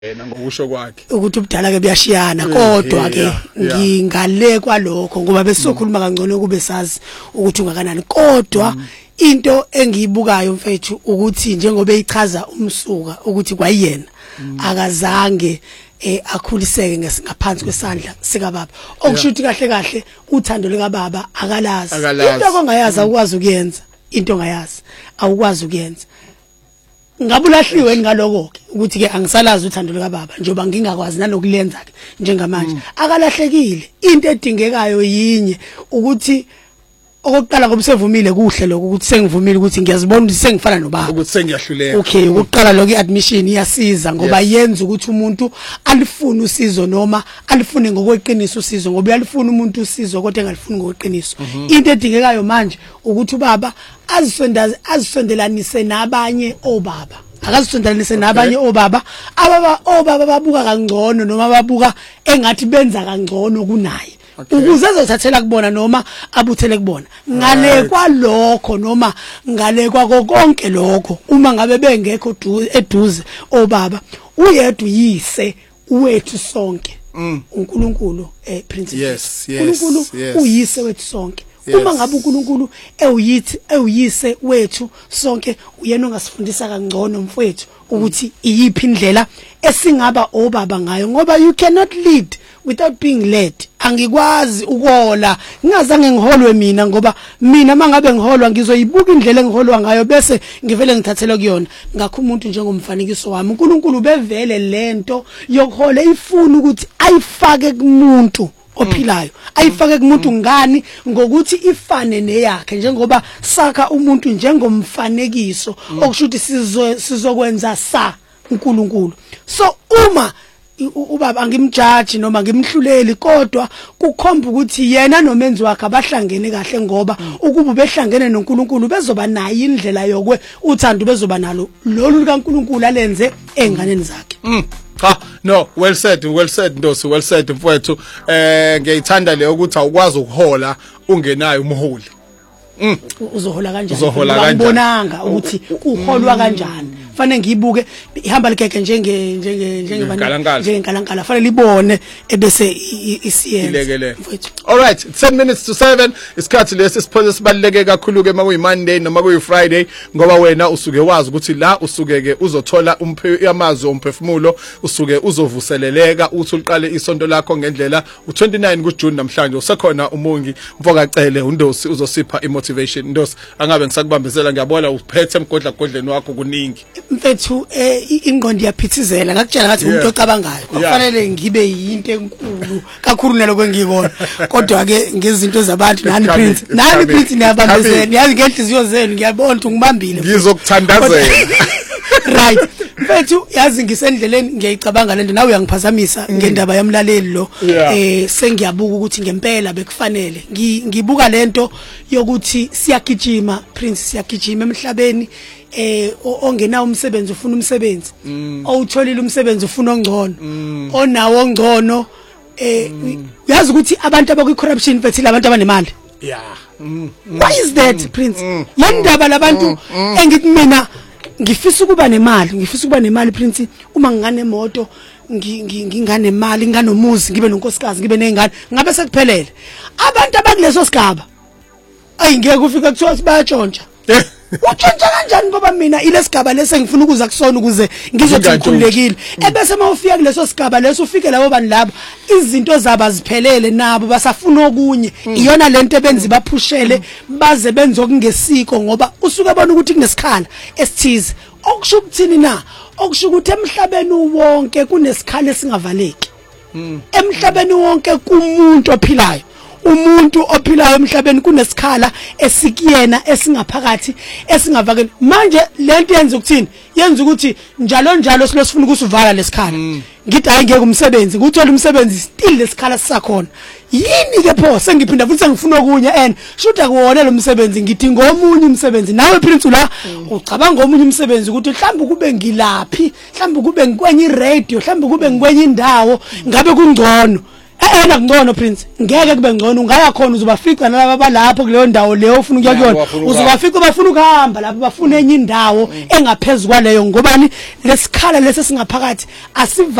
yena ngokusho kwakhe ukuthi ubudala ke buyashiyana kodwa ke ngingale kwalokho ngoba besokhuluma kangcono kube sazi ukuthi ungakanani kodwa into engiyibukayo mfethu ukuthi njengoba eyichaza umsuka ukuthi kwayena akazange akhuliseke ngaphansi kwesandla sika baba okushuthi kahle kahle uthando lika baba akalazi into ongayazi akwazi ukuyenza into ongayazi awukwazi ukuyenza ngabulahliwe ngaloko ke ukuthi ke angisalazi uthando lika baba njoba ngingakwazi nanokulenza ke njengamanje akalahlekile into edingekayo yinye ukuthi okokuqala ngoba sevumile kuhle lokho ukuthi sengivumile ukuthi ngiyazibona ukuthi sengifana nobaba ukuthi sengiyahluleka okay ukuqala lokho iadmission iyasiza ngoba yenza ukuthi umuntu alifune usizo noma alifune ngokweqiniso usizo ngoba uyalifuna umuntu usizo kodwa engalifuni ngokweqiniso into edingekayo manje ukuthi ubaba azisondelanise nabanye obaba akazisondelanise nabanye obaba obaba babuka kangcono noma babuka engathi benza kangcono kunaye ukuze ezothathela kubona noma abuthele kubona ngale kwalokho noma ngale kwako konke lokho uma ngabe bengekho eduze obaba uyedwa uyise wethu sonke uNkulunkulu princess uNkulunkulu uyise wethu sonke uma ngabe uNkulunkulu ewuyise wethu sonke uyena ongasifundisa kangcono mfowethu ukuthi iyiphi indlela esingaba obaba ngayo ngoba you cannot lead without being led angikwazi ukuhola ngingazange ngiholwe mina ngoba mina mangabe ngiholwa ngizoyibuka indlela engiholwa ngayo bese ngivele ngithathele kuyona ngakho umuntu njengomfanekiso wami uNkulunkulu bevele lento yokuhola ifuna ukuthi ayifake kumuntu ophilayo ayifake kumuntu ngani ngokuthi ifane neyakhe njengoba saka umuntu njengomfanekiso okushuthi sizokwenza uNkulunkulu so uma ubaba angimjudge noma ngimhluleli kodwa kukhomba ukuthi yena nomenzi wakhe abahlangene kahle ngoba ukuba behlangene noNkulunkulu bezoba nayo indlela yokwe uthando bezoba nalo lolu kaNkulunkulu alenze enganeni zakhe no well said Ndosi well said mfowethu ngiyithanda le ukuthi awukwazi ukuhola ungenayo umholi uzohola kanjani ngibonanga ukuthi uholwa kanjani fanele ngiyibuke ihamba ligege njengenkalankala fanele libone ebese isiyenza all right 10 minutes to 7 isikhathi lesi siphoze sibaleke kakhulu ke makuyi Monday noma kuyi Friday ngoba wena usuke wazi ukuthi la usuke ke uzothola amazwi omphefumulo usuke uzovuseleleka uthi uqale isonto lakho ngendlela u29 kuJune namhlanje usekhona umongi mfokacele uNdosi uzosipha imotivation Ndosi angabe ngisakubambezela ngiyabona uphethe emgodleni wakho kuningi mfethu ingqondo yaphithizela ngakutshela ngathi umuntu ocabangayo kufanele ngibe yinto enkulu kakhulu naloko engiyibona kodwa ke ngezinto zabantu nani prince niyabambezela yazi ngenhliziyo zenu ngiyabona ukuthi ngibambile ngizokuthandazela right mfethu yazi ngisendleleni ngiyicabanga lento nawe uyangiphazamisa ngendaba yamlaleli lo sengiyabuka ukuthi ngempela bekufanele ngibuka lento yokuthi siyagijima prince siyagijima emhlabeni ongena umsebenzi ufuna umsebenzi owutholile umsebenzi ufuna ongcono onawo ongcono uyazi ukuthi abantu abakwi corruption mfethu labantu abanemali why is that prince yendaba labantu engithi mina ngifisa ukuba nemali prince uma ngingane moto nginganemali nganomuzi ngibe nonkosikazi ngibe nezingane ngabe sekuphelele abantu abakuleso sigaba ayingeke ufike kuthiwa bayatshontsha utshontsha kanjani ngoba mina ilesigaba lese ngifuna ukuza kusona ukuze ngizothi ngikhululekile ebese mawufika kuleso sigaba leso ufike labo bani labo izinto zabo aziphelele nabo basafuna okunye iyona lento ebenzi baphushele baze benze okungesiko ngoba usuke bona ukuthi kunesikhala esithize okusho ukuthini na okusho ukuthi emhlabeni wonke kunesikhala esingavaleki emhlabeni wonke kumuntu ophilayo umuntu ophilayo emhlabeni kunesikhala esikuyena esingaphakathi esingavakeli manje lento yenza ukuthi njalo silosifuna ukusivala lesikhala ngithi hayi ngeke umsebenzi nguthola umsebenzi still lesikhala sisakhona yini ke pho sengiphinda futhi ngifuna okunye and should akuwona lo msebenzi ngidinga omunye umsebenzi nawe prince la ucabanga omunye umsebenzi ukuthi mhlawumbe kube ngilaphi mhlawumbe kube ngikwenye iradio mhlawumbe kube ngikwenye indawo ngabe kungcono ena ngcono Prince ngeke kube ngcono ungaya khona uzobafica nalabo balapho kuleyo ndawo leyo ufuna ukuya kuyona uzobafica bafuna ukuhamba lapho bafuna enye indawo engaphezulu kwaleyo ngobani lesikhala lesi singaphakathi